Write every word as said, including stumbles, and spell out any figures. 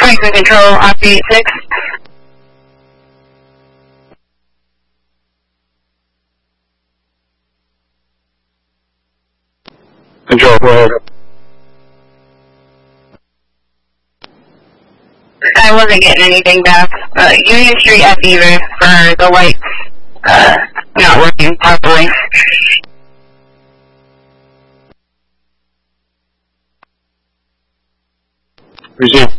Franklin Control, Off six. Control, go ahead. I wasn't getting anything back. Uh, Union Street at Beaver for the lights uh, not working properly. Resume.